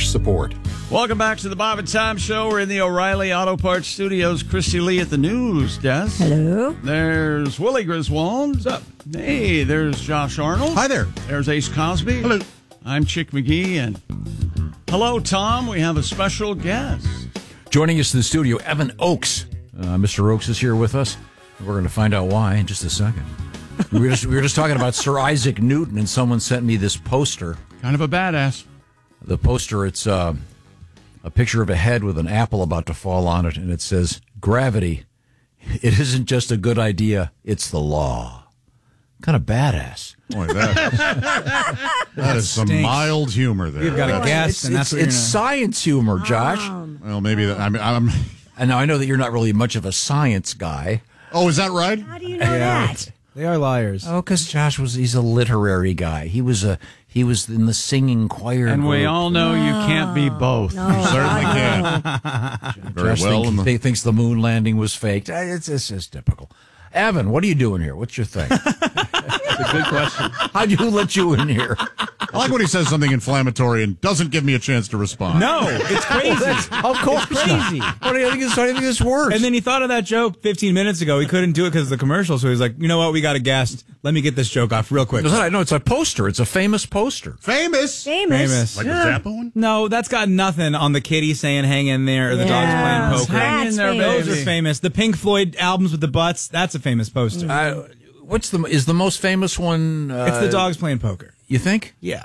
support. Welcome back to the Bob and Tom Show. We're in the O'Reilly Auto Parts Studios. Christy Lee at the news desk. Hello. There's Willie Griswold. What's up? Hey, there's Josh Arnold. Hi there. There's Ace Cosby. Hello. I'm Chick McGee. And hello, Tom. We have a special guest. Joining us in the studio, Evan Oakes. Mr. Oakes is here with us. We're going to find out why in just a second. We were just talking about Sir Isaac Newton, and someone sent me this poster. Kind of a badass. The poster, it's a picture of a head with an apple about to fall on it, and it says, "Gravity, it isn't just a good idea, it's the law." Kind of badass. Boy, that is some mild humor there. You've got a guess, and that's what it's science humor, Josh. Well, maybe that. I'm. And now I know that you're not really much of a science guy. Oh, is that right? How do you know that? They are liars. Oh, because he's a literary guy. He was in the singing choir. And group. we all know you can't be both. No. You certainly can. Very Josh well. thinks the moon landing was faked. It's just typical. Evan, what are you doing here? What's your thing? That's a good question. How'd you let you in here? I like when he says something inflammatory and doesn't give me a chance to respond. No, it's crazy. Of course, It's crazy. What do you think? How do you think this works? And then he thought of that joke 15 minutes ago. He couldn't do it because of the commercial, so he's like, you know what? We got a guest. Let me get this joke off real quick. No, it's a poster. It's a famous poster. Famous. Famous. Like the Zappa one? No, that's got nothing on the kitty saying hang in there or the dog's playing poker. Hang in there, That's Those baby. are famous. The Pink Floyd albums with the butts, that's a famous poster. Is the most famous one? It's the dogs playing poker. You think? Yeah.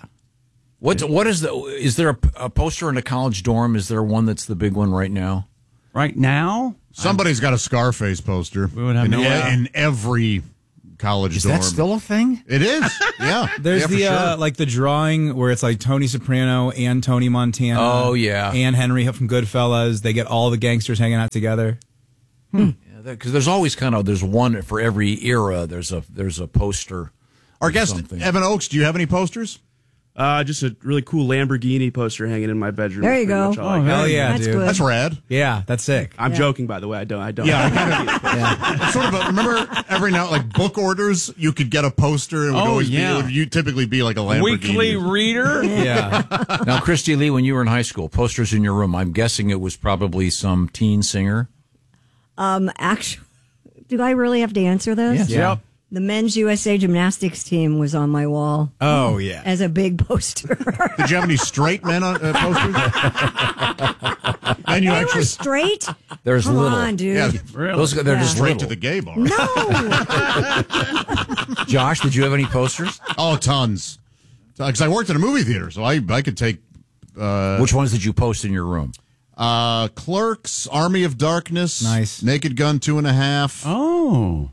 Is there a poster in a college dorm? Is there one that's the big one right now? Right now? Somebody's got a Scarface poster. We would have no idea. in every college Is dorm. that still a thing? It is. Yeah. There's yeah, for sure. the drawing where it's like Tony Soprano and Tony Montana. Oh, yeah. And Henry from Goodfellas. They get all the gangsters hanging out together. Because there's always there's one for every era. There's a poster. Our of guest, something. Evan Oakes, do you have any posters? Just a really cool Lamborghini poster hanging in my bedroom. There you That's go. pretty much all I got. Hell yeah, That's dude. good. That's rad. Yeah, that's sick. I'm joking, by the way. I don't. Yeah, It's sort of remember every now, like book orders, you could get a poster. It would always be, it would typically be like a Lamborghini. Weekly reader? Yeah. Now, Christy Lee, when you were in high school, posters in your room, I'm guessing it was probably some teen singer. Actually, do I really have to answer this? Yes. Yeah. Yep. The men's USA gymnastics team was on my wall Oh, yeah. as a big poster. Did you have any straight men on posters? And you They actually were straight? There's Come little. on, dude. yeah, Really? They're just straight little. to the gay bar. No. Josh, did you have any posters? Oh, tons. Because I worked in a movie theater, so I could take Which ones did you post in your room? Clerks, Army of Darkness, Nice. Naked Gun 2.5. Oh.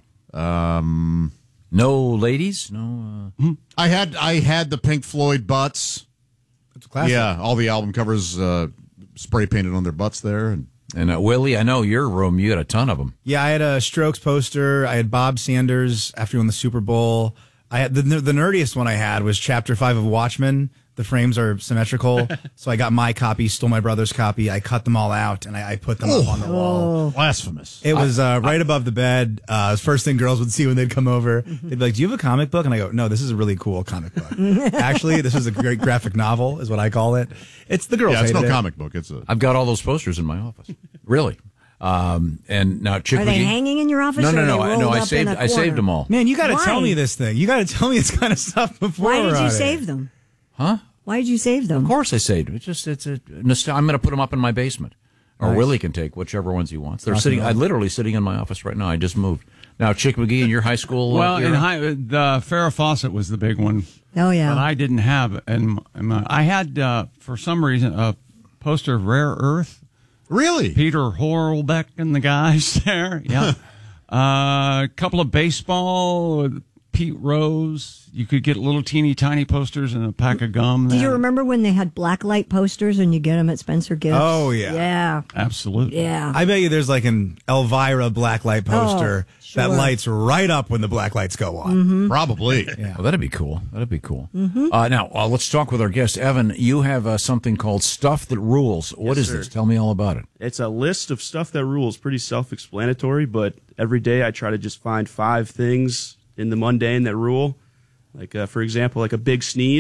No ladies? No. I had the Pink Floyd butts. It's a classic. Yeah, all the album covers spray painted on their butts there. And Willie, I know your room, you got a ton of them. Yeah, I had a Strokes poster. I had Bob Sanders after he won the Super Bowl. I had the nerdiest one I had was Chapter 5 of Watchmen. The frames are symmetrical, so I got my copy, stole my brother's copy. I cut them all out, and I put them up on the wall. Blasphemous. It was right above the bed. First thing girls would see when they'd come over. They'd be like, do you have a comic book? And I go, no, this is a really cool comic book. Actually, this is a great graphic novel, is what I call it. It's the girls Yeah, it's no hated it. comic book. It's a. I've got all those posters in my office. Really. And now, Chick Are they McGee- hanging in your office? No, or no, are no. they I rolled up saved. in a I saved corner? them all. Man, you got to Why? tell me this thing. You got to tell me this kind of stuff before. Why did we're you on save it. them? Huh? Why did you save them? Of course I saved them. It's a I'm going to put them up in my basement, or Nice. Willie can take whichever ones he wants. They're Awesome. sitting. I'm literally sitting in my office right now. I just moved. Now, Chick McGee, in your high school. Well, era? the Farrah Fawcett was the big one. Oh, yeah. But I didn't have. And I had, for some reason, a poster of Rare Earth. Really? Peter Horlbeck and the guys there. Yeah. A couple of baseball with Pete Rose. You could get little teeny tiny posters and a pack of gum. Do you there. remember when they had blacklight posters and you get them at Spencer Gifts? Oh, yeah. Yeah. Absolutely. Yeah. I bet you there's like an Elvira blacklight poster sure. that lights right up when the black lights go on. Probably. Yeah. Well, that'd be cool. Now, let's talk with our guest. Evan, you have something called Stuff That Rules. What is sir. this? Tell me all about it. It's a list of stuff that rules. Pretty self-explanatory, but every day I try to just find 5 things in the mundane that rule. Like, for example, like a big sneeze.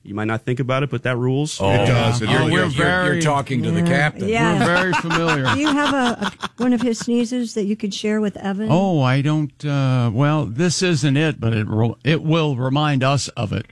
You might not think about it, but that rules. It does. You're talking to the captain. Yeah. We're very familiar. Do you have one of his sneezes that you could share with Evan? Oh, I don't. Well, this isn't it, but it will remind us of it.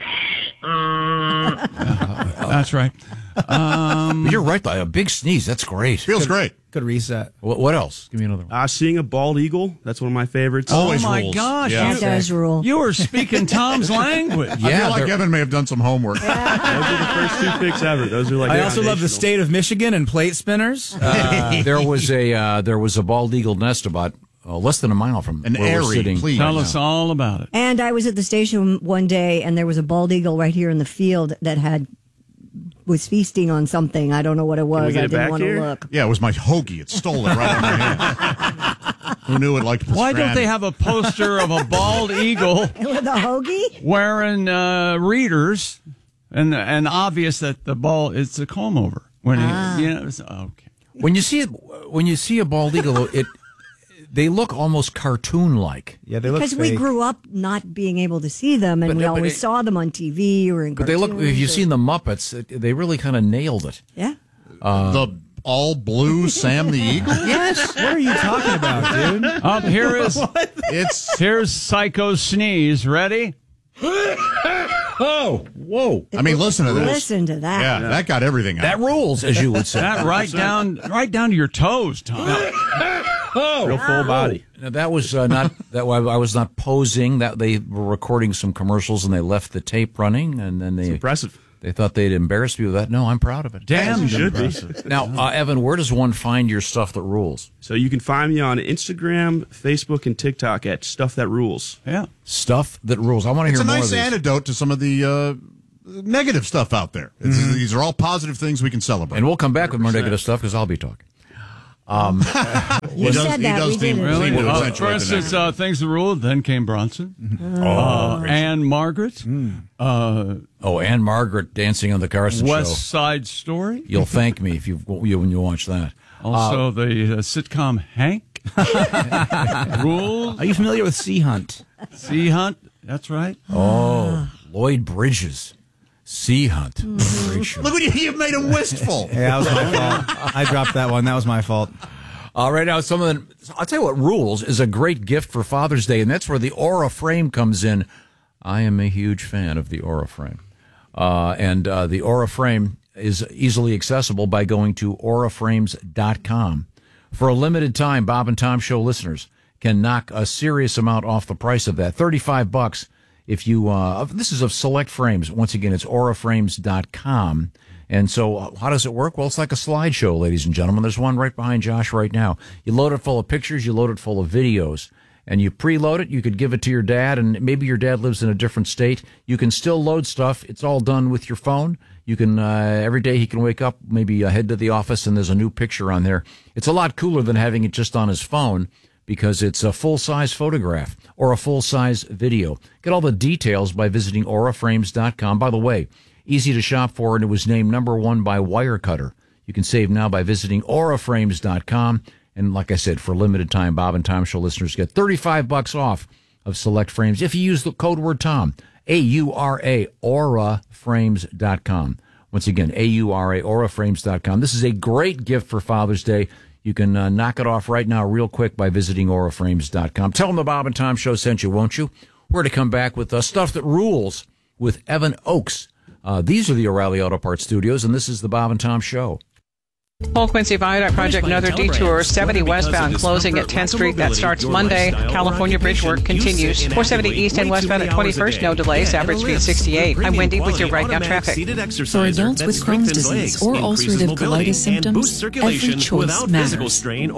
That's right. You're right, though. A big sneeze. That's great. Feels great. Good reset. What else? Give me another one. Seeing a bald eagle, that's one of my favorites. Always oh, my rules. gosh. Yeah. That does rule. You were speaking Tom's language. I feel like Evan may have done some homework. Those are the first 2 picks ever. Those are like. I also love the foundational. state of Michigan and plate spinners. There was a bald eagle nest about less than a mile from An where we're airy, sitting. please. Tell us all about it. And I was at the station one day, and there was a bald eagle right here in the field that was feasting on something. I don't know what it was. we get I it didn't back want to here? look. Yeah, it was my hoagie. It stole it right out of my hand. Who knew it liked Why don't they have a poster of a bald eagle With a hoagie? wearing readers and obvious that the ball it's a comb over when okay. When you see a bald eagle, they look almost cartoon-like. Yeah, they look Because we fake. grew up not being able to see them, and we always saw them on TV or in But they look. cartoons If you've or- seen the Muppets, they really kind of nailed it. Yeah. The all blue Sam the Eagle? Yes. What are you talking about, dude? Here's Psycho Sneeze. Ready? Oh, whoa! I mean, listen to this. Listen to that. Yeah, that got everything out. That rules, as you would say. That right down to your toes, Tom. Real full body. Now, that was not that. I was not posing. That they were recording some commercials and they left the tape running, and then they Impressive. They thought they'd embarrass me with that. No, I'm proud of it. Damn, should be. Now, Evan, where does one find your stuff that rules? So you can find me on Instagram, Facebook, and TikTok at Stuff That Rules. Yeah. Stuff that rules. I want to hear It's a more nice of these. antidote to some of the negative stuff out there. These are all positive things we can celebrate. And we'll come back with more negative stuff because I'll be talking. You said that. We did it. Really? seem to For accentuate the instance, Things to Rule, then came Bronson. Anne Margaret. Oh, Anne Margaret dancing on the Carson West Show. Side Story. You'll thank me if when you watch that. Also, the sitcom Hank. Rules. Are you familiar with Sea Hunt? Sea Hunt. That's right. Oh, Lloyd Bridges. Sea Hunt. Great show. Look what you made him wistful. Yeah, that was my fault. I dropped that one. That was my fault. Right now, I'll tell you what rules is a great gift for Father's Day, and that's where the Aura Frame comes in. I am a huge fan of the Aura Frame. And the Aura Frame is easily accessible by going to auraframes.com. For a limited time, Bob and Tom Show listeners can knock a serious amount off the price of that. $35 if you, this is of select frames. Once again, it's auraframes.com. And so how does it work? Well, it's like a slideshow, ladies and gentlemen. There's one right behind Josh right now. You load it full of pictures, you load it full of videos, and you preload it. You could give it to your dad, and maybe your dad lives in a different state. You can still load stuff. It's all done with your phone. You can, every day he can wake up, maybe head to the office, and there's a new picture on there. It's a lot cooler than having it just on his phone because it's a full-size photograph or a full-size video. Get all the details by visiting auraframes.com. By the way, easy to shop for, and it was named #1 by Wirecutter. You can save now by visiting auraframes.com. And like I said, for a limited time, Bob and Tom Show listeners get $35 off of select frames if you use the code word Tom. AURA, auraframes.com. Once again, AURA, auraframes.com. This is a great gift for Father's Day. You can knock it off right now real quick by visiting auraframes.com. Tell them the Bob and Tom Show sent you, won't you? We're to come back with Stuff That Rules with Evan Oakes. These are the O'Reilly Auto Parts Studios, and this is the Bob and Tom Show. Whole Quincy Viaduct project, another detour. 70 westbound closing at 10th Street. That starts Monday. California bridge work continues. 470 east and westbound at 21st. No delays. Average speed 68. I'm Wendy with your right now traffic. For adults with Crohn's disease or ulcerative colitis symptoms, every choice matters.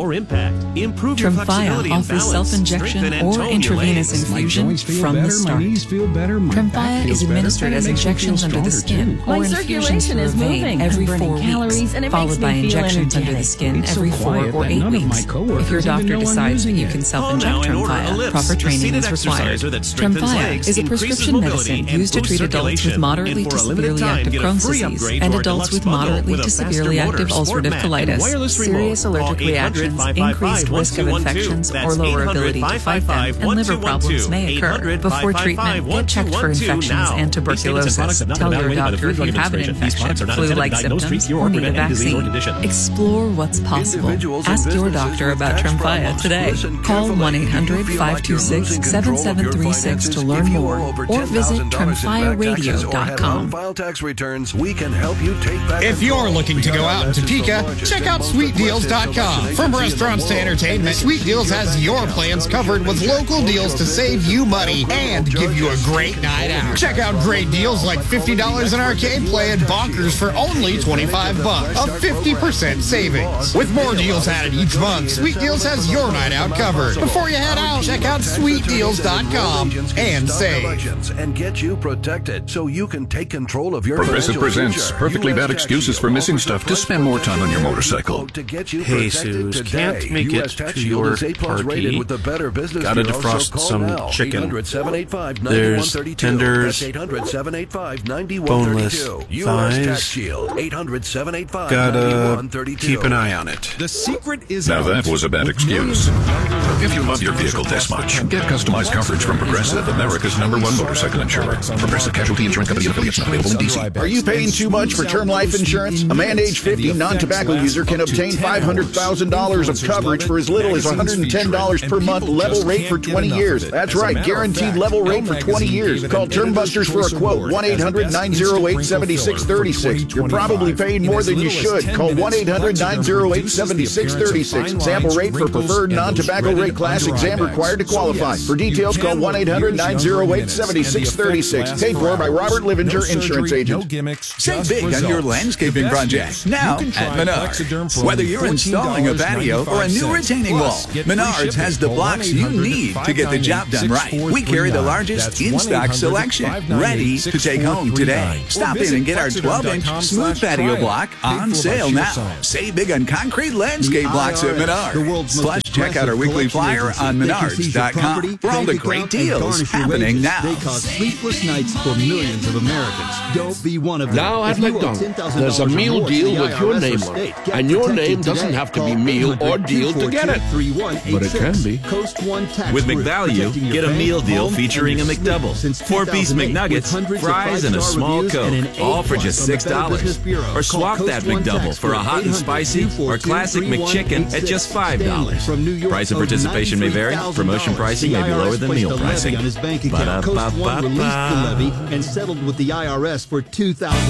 Tremfya offers self-injection or intravenous infusion from the start. Tremfya is administered as injections under the skin or infusions through a vein every 4 weeks, followed by injections injections under the skin every 4 or 8 weeks. If your doctor decides that you can self-inject Tremfya, proper training is required. Tremfya is a prescription medicine used to treat adults with moderately to severely active Crohn's disease and adults with moderately to severely active ulcerative colitis. Serious allergic reactions, increased risk of infections, or lower ability to fight them, and liver problems may occur. Before treatment, get checked for infections and tuberculosis. Tell your doctor if you have an infection, flu-like symptoms, or need a vaccine. Explore what's possible. Ask your doctor about Tremfya today. Call 1-800-526-7736 to learn more, or visit TremfyaRadio.com. If you're looking to go out in Topeka, check out SweetDeals.com. From restaurants to entertainment, Sweet Deals has your plans covered with local deals to save you money and give you a great night out. Check out great deals like $50 in arcade play at Bonkers for only $25, a 50% savings. With more deals added each month, Sweet Deals has your night out covered. Before you head out, check out SweetDeals.com and save. And get you protected so you can take control of your Progressive presents Perfectly Bad Excuses for Missing Stuff to spend more time on your motorcycle. Hey, Suze, can't make it to your party. Gotta defrost some chicken. There's tenders, boneless thighs. Gotta keep an eye on it. The secret is now that was a bad excuse. If you love your vehicle this much, get customized coverage from Progressive, America's #1 motorcycle insurer. Progressive Casualty Insurance Company and affiliates, not available in D.C. Are you paying too much for term life insurance? A man age 50 non-tobacco user can obtain $500,000 of coverage for as little as $110 per month, level rate for 20 years. That's right, guaranteed level rate for 20 years. Call Term Busters for a quote, 1-800-908-7636. You're probably paying more than you should. Call 1-800-908-7636. Sample rate for preferred non-tobacco rate class, exam required to qualify. For details, call 1-800-908-7636. Paid for by Robert Livinger, insurance agent. Save big on your landscaping project now at Menards. Whether you're installing a patio or a new retaining wall, Menards has the blocks you need to get the job done right. We carry the largest in-stock selection, ready to take home today. Stop in and get our 12-inch smooth patio block on sale now. Save big on concrete landscape blocks at Menards. Plus, check out our weekly flyer on Menards.com for all the great deals happening now. They cause sleepless nights for millions of Americans. Don't be one of them. Now at McDonald's, there's a meal deal with your name on it. And your name doesn't have to be meal or deal to get it. But it can be. With McValue, get a meal deal featuring a McDouble, 4-piece McNuggets, fries, and a small Coke, all for just $6. Or swap that McDouble for a hot and spicy or classic McChicken at just $5. Price and participation may vary. Promotion pricing may be lower than meal pricing. Coast One released the levy and settled with the IRS for $2,000.